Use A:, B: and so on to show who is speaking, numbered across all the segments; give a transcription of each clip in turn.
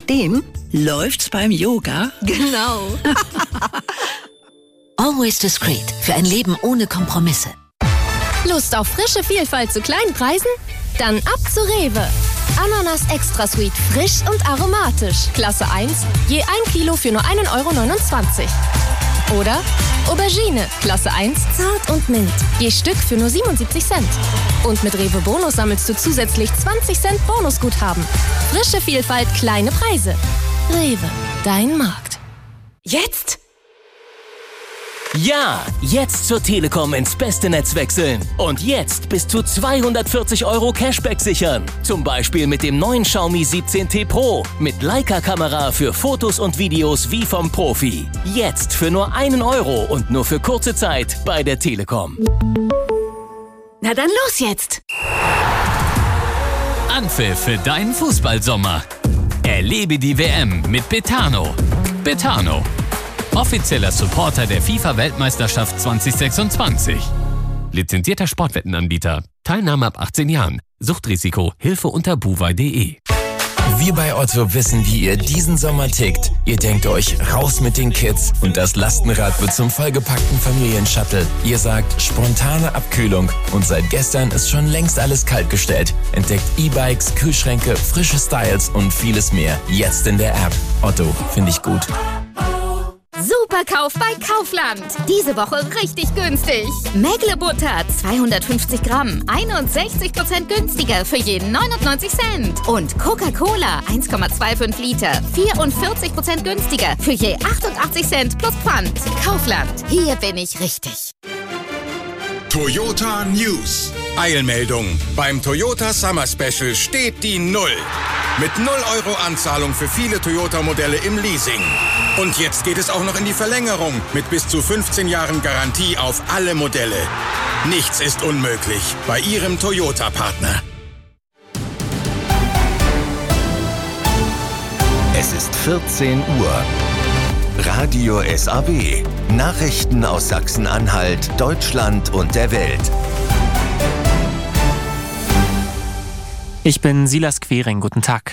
A: nachdem läuft's beim Yoga.
B: Genau.
C: Always Discreet. Für ein Leben ohne Kompromisse.
B: Lust auf frische Vielfalt zu kleinen Preisen? Dann ab zu Rewe. Ananas Extra Sweet, frisch und aromatisch. Klasse 1, je 1 Kilo für nur 1,29 €. Oder Aubergine, Klasse 1, zart und mild. Je Stück für nur 77 Cent. Und mit Rewe Bonus sammelst du zusätzlich 20 Cent Bonusguthaben. Frische Vielfalt, kleine Preise. Rewe, dein Markt.
D: Jetzt?
E: Ja, jetzt zur Telekom ins beste Netz wechseln. Und jetzt bis zu 240 € Cashback sichern. Zum Beispiel mit dem neuen Xiaomi 17T Pro. Mit Leica-Kamera für Fotos und Videos wie vom Profi. Jetzt für nur 1 € und nur für kurze Zeit bei der Telekom.
D: Na dann los jetzt!
F: Anpfiff für deinen Fußballsommer. Erlebe die WM mit Betano. Betano. Offizieller Supporter der FIFA-Weltmeisterschaft 2026. Lizenzierter Sportwettenanbieter. Teilnahme ab 18 Jahren. Suchtrisiko. Hilfe unter buwei.de.
G: Wir bei Otto wissen, wie ihr diesen Sommer tickt. Ihr denkt euch, raus mit den Kids und das Lastenrad wird zum vollgepackten Familienshuttle. Ihr sagt, spontane Abkühlung und seit gestern ist schon längst alles kaltgestellt. Entdeckt E-Bikes, Kühlschränke, frische Styles und vieles mehr. Jetzt in der App. Otto, finde ich gut.
H: Superkauf bei Kaufland. Diese Woche richtig günstig. Mägle-Butter 250 Gramm, 61% günstiger für jeden 99 Cent. Und Coca-Cola 1,25 Liter, 44% günstiger für je 88 Cent plus Pfand. Kaufland, hier bin ich richtig.
I: Toyota News. Eilmeldung. Beim Toyota Summer Special steht die 0. Mit 0 € Anzahlung für viele Toyota-Modelle im Leasing. Und jetzt geht es auch noch in die Verlängerung mit bis zu 15 Jahren Garantie auf alle Modelle. Nichts ist unmöglich bei Ihrem Toyota-Partner.
J: Es ist 14 Uhr. Radio SAW. Nachrichten aus Sachsen-Anhalt, Deutschland und der Welt.
K: Ich bin Silas Quering, guten Tag.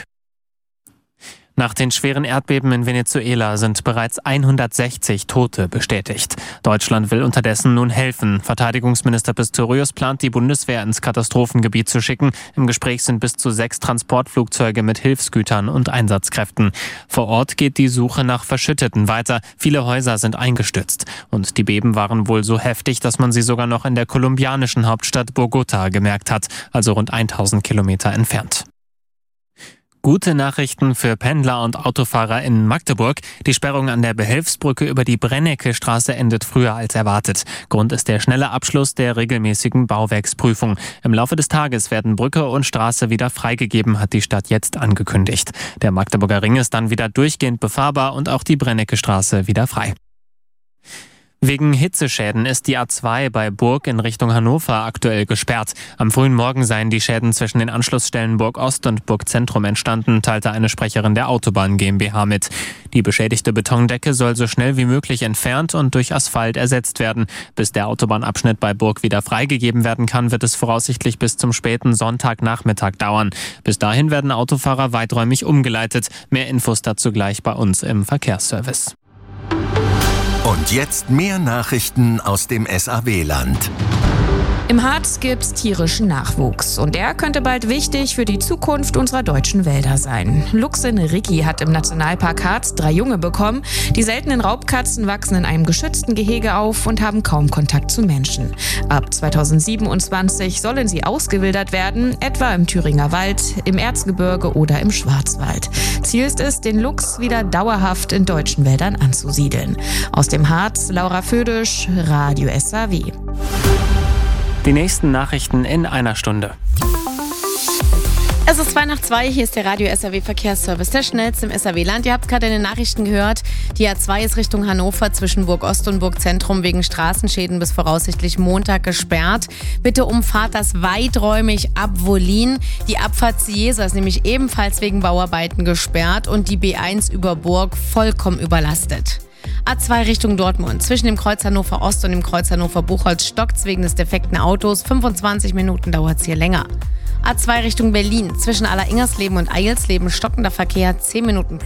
K: Nach den schweren Erdbeben in Venezuela sind bereits 160 Tote bestätigt. Deutschland will unterdessen nun helfen. Verteidigungsminister Pistorius plant, die Bundeswehr ins Katastrophengebiet zu schicken. Im Gespräch sind bis zu 6 Transportflugzeuge mit Hilfsgütern und Einsatzkräften. Vor Ort geht die Suche nach Verschütteten weiter. Viele Häuser sind eingestürzt. Und die Beben waren wohl so heftig, dass man sie sogar noch in der kolumbianischen Hauptstadt Bogotá gemerkt hat, also rund 1000 Kilometer entfernt. Gute Nachrichten für Pendler und Autofahrer in Magdeburg. Die Sperrung an der Behelfsbrücke über die Brennecke-Straße endet früher als erwartet. Grund ist der schnelle Abschluss der regelmäßigen Bauwerksprüfung. Im Laufe des Tages werden Brücke und Straße wieder freigegeben, hat die Stadt jetzt angekündigt. Der Magdeburger Ring ist dann wieder durchgehend befahrbar und auch die Brennecke-Straße wieder frei. Wegen Hitzeschäden ist die A2 bei Burg in Richtung Hannover aktuell gesperrt. Am frühen Morgen seien die Schäden zwischen den Anschlussstellen Burg Ost und Burg Zentrum entstanden, teilte eine Sprecherin der Autobahn GmbH mit. Die beschädigte Betondecke soll so schnell wie möglich entfernt und durch Asphalt ersetzt werden. Bis der Autobahnabschnitt bei Burg wieder freigegeben werden kann, wird es voraussichtlich bis zum späten Sonntagnachmittag dauern. Bis dahin werden Autofahrer weiträumig umgeleitet. Mehr Infos dazu gleich bei uns im Verkehrsservice.
J: Und jetzt mehr Nachrichten aus dem SAW-Land.
L: Im Harz gibt's tierischen Nachwuchs und der könnte bald wichtig für die Zukunft unserer deutschen Wälder sein. Luchsin Ricky hat im Nationalpark Harz 3 Junge bekommen. Die seltenen Raubkatzen wachsen in einem geschützten Gehege auf und haben kaum Kontakt zu Menschen. Ab 2027 sollen sie ausgewildert werden, etwa im Thüringer Wald, im Erzgebirge oder im Schwarzwald. Ziel ist es, den Luchs wieder dauerhaft in deutschen Wäldern anzusiedeln. Aus dem Harz, Laura Födisch, Radio SAW.
K: Die nächsten Nachrichten in einer Stunde.
B: Es ist 2:02, hier ist der Radio SAW Verkehrsservice, der schnellste im SAW-Land. Ihr habt gerade in den Nachrichten gehört, die A2 ist Richtung Hannover zwischen Burg Ost und Burg Zentrum wegen Straßenschäden bis voraussichtlich Montag gesperrt. Bitte umfahrt das weiträumig ab Wollin. Die Abfahrt Ciesa ist nämlich ebenfalls wegen Bauarbeiten gesperrt und die B1 über Burg vollkommen überlastet. A2 Richtung Dortmund. Zwischen dem Kreuz Hannover Ost und dem Kreuz Hannover Buchholz stockt's wegen des defekten Autos. 25 Minuten dauert's hier länger. A2 Richtung Berlin. Zwischen Aller-Ingersleben und Eilsleben stockender Verkehr 10 Minuten.